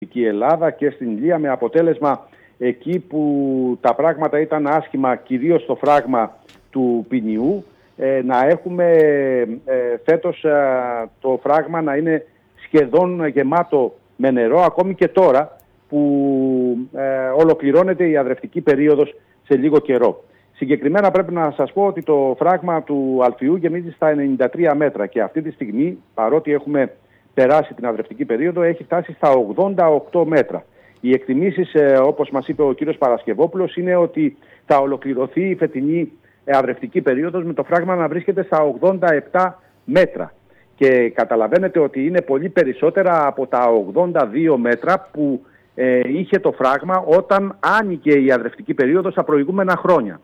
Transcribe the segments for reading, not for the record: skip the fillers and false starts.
Δυτική Ελλάδα και στην Ηλία, με αποτέλεσμα εκεί που τα πράγματα ήταν άσχημα, κυρίως στο φράγμα του ποινιού, να έχουμε φέτος το φράγμα να είναι σχεδόν γεμάτο με νερό, ακόμη και τώρα που ολοκληρώνεται η αδρευτική περίοδος σε λίγο καιρό. Συγκεκριμένα πρέπει να σας πω ότι το φράγμα του Αλφιού γεμίζει στα 93 μέτρα και αυτή τη στιγμή, παρότι έχουμε περάσει την αδρευτική περίοδο, έχει φτάσει στα 88 μέτρα. Οι εκτιμήσεις, όπως μας είπε ο κύριος Παρασκευόπουλος, είναι ότι θα ολοκληρωθεί η φετινή αδρευτική περίοδος με το φράγμα να βρίσκεται στα 87 μέτρα. Και καταλαβαίνετε ότι είναι πολύ περισσότερα από τα 82 μέτρα που είχε το φράγμα όταν άνοιγε η αδρευτική περίοδος τα προηγούμενα χρόνια.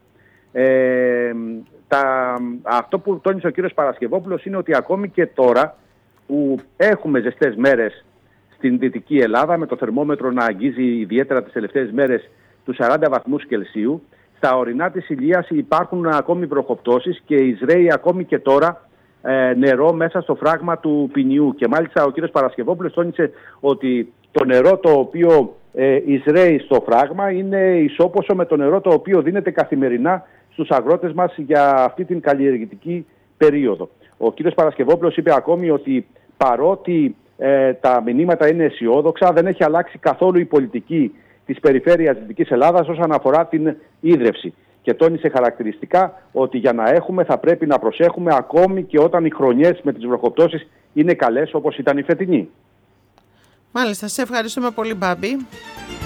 Αυτό που τόνισε ο κύριος Παρασκευόπουλος είναι ότι ακόμη και τώρα που έχουμε ζεστές μέρες στην Δυτική Ελλάδα, με το θερμόμετρο να αγγίζει ιδιαίτερα τις τελευταίες μέρες τους 40 βαθμούς Κελσίου, στα ορεινά της Ηλίας υπάρχουν ακόμη βροχοπτώσεις και εισραίει ακόμη και τώρα νερό μέσα στο φράγμα του ποινιού. Και μάλιστα ο κύριος Παρασκευόπουλος τόνισε ότι το νερό το οποίο εισραίει στο φράγμα είναι ισόποσο με το νερό το οποίο δίνεται καθημερινά στους αγρότες μας για αυτή την καλλιεργητική περίοδο. Ο κύριος Παρασκευόπουλος είπε ακόμη ότι παρότι τα μηνύματα είναι αισιόδοξα, δεν έχει αλλάξει καθόλου η πολιτική της περιφέρειας Δυτικής Ελλάδας όσον αφορά την ίδρυυση. Και τόνισε χαρακτηριστικά ότι για να έχουμε θα πρέπει να προσέχουμε ακόμη και όταν οι χρονιές με τις βροχοπτώσεις είναι καλές όπως ήταν η φετινή. Μάλιστα, σε ευχαριστούμε πολύ, Μπάμπη.